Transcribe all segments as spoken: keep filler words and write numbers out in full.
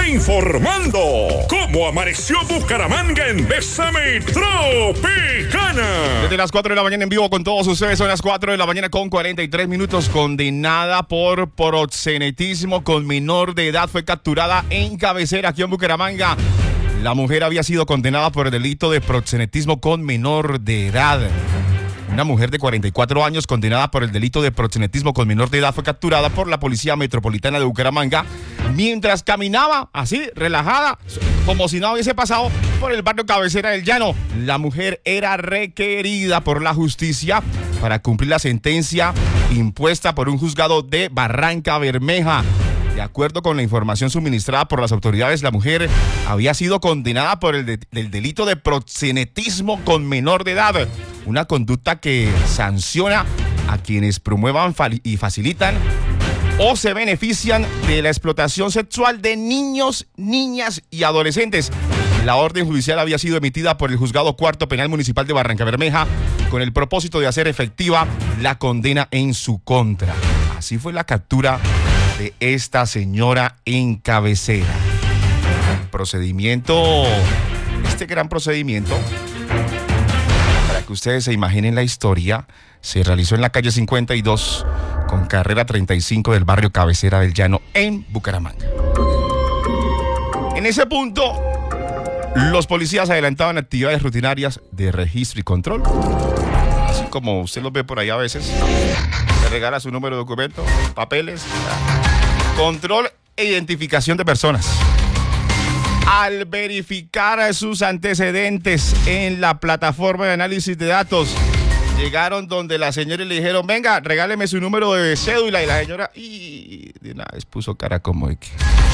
está informando cómo amaneció Bucaramanga en Bésame Tropicana. Desde las cuatro de la mañana en vivo con todos ustedes, son las cuatro de la mañana con cuarenta y tres minutos. Condenada por proxenetismo con menor de edad, fue capturada en Cabecera, aquí en Bucaramanga. La mujer había sido condenada por el delito de proxenetismo con menor de edad. Una mujer de cuarenta y cuatro años condenada por el delito de proxenetismo con menor de edad fue capturada por la Policía Metropolitana de Bucaramanga mientras caminaba así, relajada, como si no hubiese pasado por el barrio Cabecera del Llano. La mujer era requerida por la justicia para cumplir la sentencia impuesta por un juzgado de Barranca Bermeja. De acuerdo con la información suministrada por las autoridades, la mujer había sido condenada por el, de, el delito de proxenetismo con menor de edad, una conducta que sanciona a quienes promuevan y facilitan o se benefician de la explotación sexual de niños, niñas y adolescentes. La orden judicial había sido emitida por el Juzgado Cuarto Penal Municipal de Barranca Bermeja con el propósito de hacer efectiva la condena en su contra. Así fue la captura de esta señora en Cabecera. El procedimiento, este gran procedimiento, para que ustedes se imaginen la historia, se realizó en la calle cincuenta y dos con carrera treinta y cinco del barrio Cabecera del Llano en Bucaramanga. En ese punto, los policías adelantaban actividades rutinarias de registro y control, así como usted los ve por ahí a veces. Le regala su número de documento, papeles, control e identificación de personas. Al verificar sus antecedentes en la plataforma de análisis de datos, llegaron donde la señora y le dijeron, venga, regáleme su número de cédula. Y la señora, y de una vez puso cara como de que...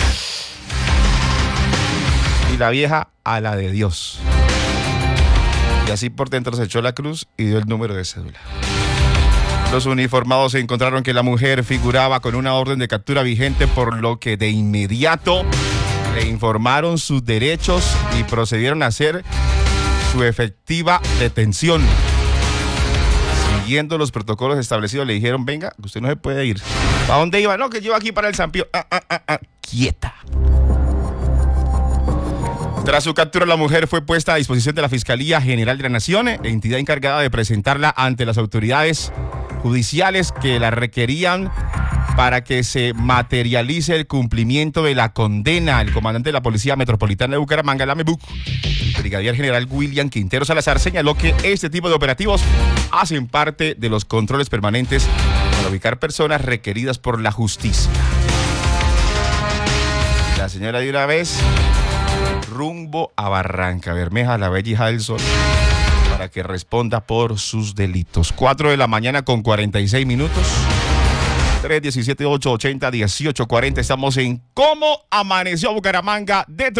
Y la vieja a la de Dios. Y así por dentro se echó la cruz y dio el número de cédula. Los uniformados se encontraron que la mujer figuraba con una orden de captura vigente, por lo que de inmediato le informaron sus derechos y procedieron a hacer su efectiva detención. Siguiendo los protocolos establecidos, le dijeron, venga, usted no se puede ir. ¿Para dónde iba? No, que yo aquí para el San Pío. Ah, ah, ah, ah. Quieta. Tras su captura, la mujer fue puesta a disposición de la Fiscalía General de la Nación, entidad encargada de presentarla ante las autoridades judiciales que la requerían para que se materialice el cumplimiento de la condena. El comandante de la Policía Metropolitana de Bucaramanga, la MEBUC, el brigadier general William Quintero Salazar, señaló que este tipo de operativos hacen parte de los controles permanentes para ubicar personas requeridas por la justicia. La señora de una vez rumbo a Barranca Bermeja, la bella hija del sol, para que responda por sus delitos. cuatro de la mañana con cuarenta y seis minutos. tres diecisiete ocho ochenta dieciocho cuarenta. Estamos en ¿Cómo amaneció Bucaramanga? De